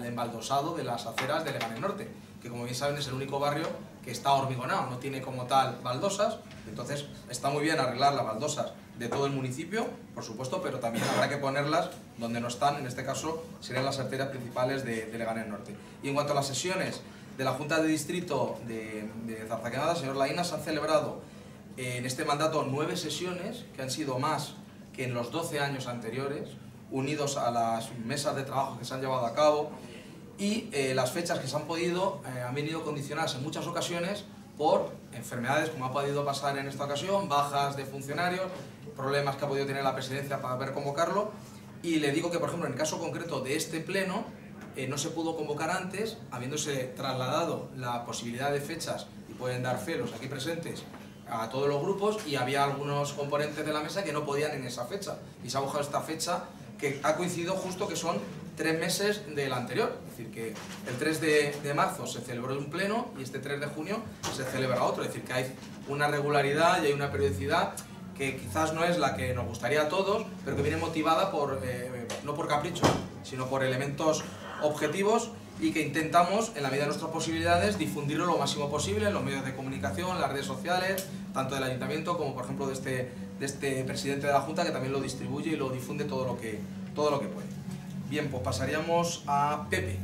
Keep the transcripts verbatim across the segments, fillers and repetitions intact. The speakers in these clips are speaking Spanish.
de embaldosado de las aceras de Leganés Norte, que como bien saben es el único barrio que está hormigonado, no tiene como tal baldosas. Entonces está muy bien arreglar las baldosas de todo el municipio, por supuesto, pero también habrá que ponerlas donde no están, en este caso serían las arterias principales de, de Leganés Norte. Y en cuanto a las sesiones de la Junta de Distrito de, de Zarzaquemada, señor Laína, se han celebrado en este mandato nueve sesiones, que han sido más que en los doce años anteriores, unidos a las mesas de trabajo que se han llevado a cabo, y eh, las fechas que se han podido eh, han venido condicionadas en muchas ocasiones por enfermedades, como ha podido pasar en esta ocasión, bajas de funcionarios, problemas que ha podido tener la presidencia para ver convocarlo. Y le digo que, por ejemplo, en el caso concreto de este pleno, eh, no se pudo convocar antes, habiéndose trasladado la posibilidad de fechas, y pueden dar fe los aquí presentes, a todos los grupos, y había algunos componentes de la mesa que no podían en esa fecha, y se ha buscado esta fecha que ha coincidido justo que son tres meses del anterior, es decir, que el tres de marzo se celebró un pleno y este tres de junio se celebra otro, es decir, que hay una regularidad y hay una periodicidad que quizás no es la que nos gustaría a todos, pero que viene motivada por, eh, no por capricho, sino por elementos objetivos, y que intentamos, en la medida de nuestras posibilidades, difundirlo lo máximo posible en los medios de comunicación, en las redes sociales, tanto del Ayuntamiento como, por ejemplo, de este, de este presidente de la Junta, que también lo distribuye y lo difunde todo lo que, todo lo que puede. Bien, pues pasaríamos a Pepe.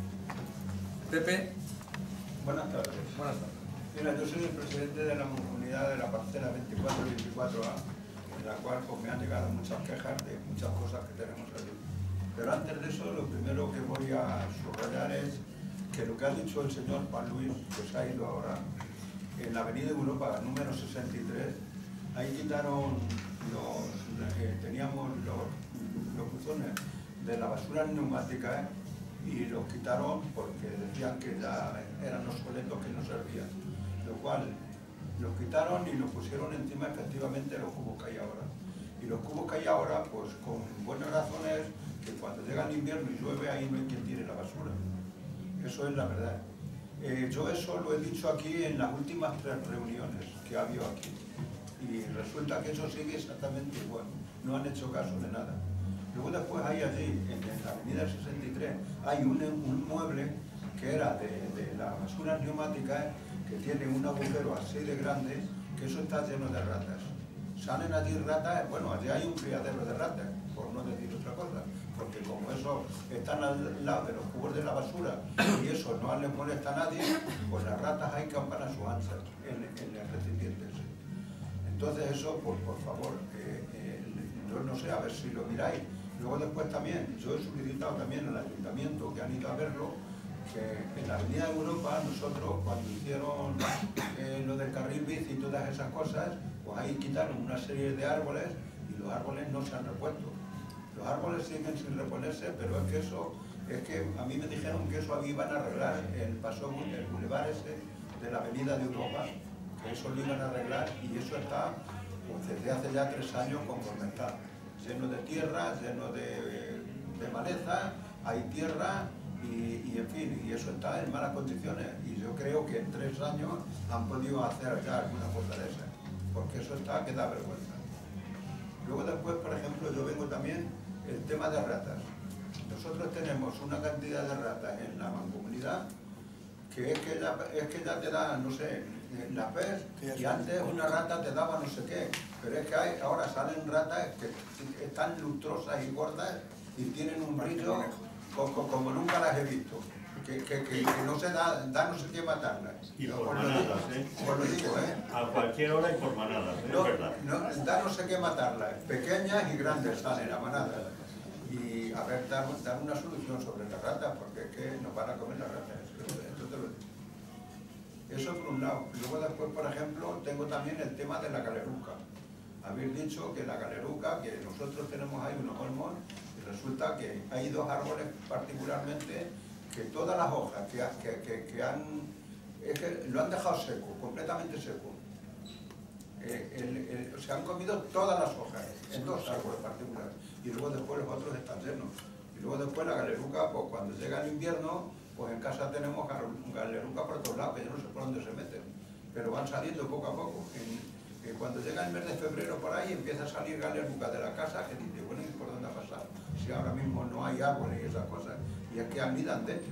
Pepe. Buenas tardes. Buenas tardes. Mira, yo soy el presidente de la comunidad de la parcela veinticuatro y veinticuatro A, en la cual pues, me han llegado muchas quejas de muchas cosas que tenemos allí. Pero antes de eso, lo primero que voy a subrayar es que lo que ha dicho el señor Juan Luis, que se ha ido ahora, en la Avenida Europa número sesenta y tres, ahí quitaron los, eh, teníamos los, los buzones de la basura neumática, ¿eh? Y los quitaron porque decían que ya eran obsoletos, que no servían. Lo cual los quitaron y los pusieron encima efectivamente los cubos que hay ahora. Y los cubos que hay ahora, pues con buenas razones, que cuando llega el invierno y llueve, ahí no hay quien tire la basura. Eso es la verdad. Eh, yo eso lo he dicho aquí en las últimas tres reuniones que ha habido aquí. Y resulta que eso sigue exactamente igual. No han hecho caso de nada. Luego después hay allí, en la avenida sesenta y tres, hay un, un mueble que era de, de las basuras neumáticas, que tiene un agujero así de grande, que eso está lleno de ratas. Salen allí ratas, bueno, allí hay un criadero de ratas, por no decir otra cosa, porque como eso están al lado de los cubos de la basura y eso no les molesta a nadie, pues las ratas hay campan a su ancha en, en el recipiente ese. Entonces eso, pues por favor, eh, eh, yo no sé, a ver si lo miráis. Luego después también, yo he solicitado también al ayuntamiento, que han ido a verlo, que en la Avenida Europa nosotros cuando hicieron eh, lo del carril bici y todas esas cosas, pues ahí quitaron una serie de árboles y los árboles no se han repuesto. Los árboles siguen sin reponerse, pero es que eso, es que a mí me dijeron que eso iban a arreglar el paso, el bulevar ese de la Avenida de Europa, que eso lo iban a arreglar y eso está pues, desde hace ya tres años conforme está. Lleno de tierra, lleno de, de maleza, hay tierra y, y en fin, y eso está en malas condiciones. Y yo creo que en tres años han podido hacer ya alguna cosa de esa, porque eso está que da vergüenza. Luego después, por ejemplo, yo vengo también el tema de ratas. Nosotros tenemos una cantidad de ratas en la mancomunidad que es que ya, es que ya te da, no sé, las ves, y antes una rata te daba no sé qué, pero es que hay, ahora salen ratas que están lustrosas y gordas y tienen un brillo como, como nunca las he visto, que, que, que, que no se da, da no sé qué matarlas. Y por os manadas, digo, ¿eh? Os lo digo, ¿eh? A cualquier hora y por manadas, ¿eh? No, Es verdad. no, da no sé qué matarlas, pequeñas y grandes salen a manadas. Y a ver, dar, dar una solución sobre las ratas, porque es que nos van a comer las ratas. Eso te lo digo. Eso por un lado. Luego después, por ejemplo, tengo también el tema de la galeruca. Habéis dicho que la galeruca, que nosotros tenemos ahí unos olmos, y resulta que hay dos árboles particularmente que todas las hojas que, que, que, que han... es que lo han dejado seco, completamente seco. Eh, el, el, se han comido todas las hojas, en dos árboles particulares, y luego después los otros están llenos. Y luego después la galeruca, pues cuando llega el invierno, pues en casa tenemos galeruca por todos lados, que yo no sé por dónde se meten, pero van saliendo poco a poco. En, en cuando llega el mes de febrero por ahí, empieza a salir galeruca de la casa, que dice, bueno, ¿y por dónde ha pasado? Si ahora mismo no hay árboles y esas cosas, y es que anidan dentro.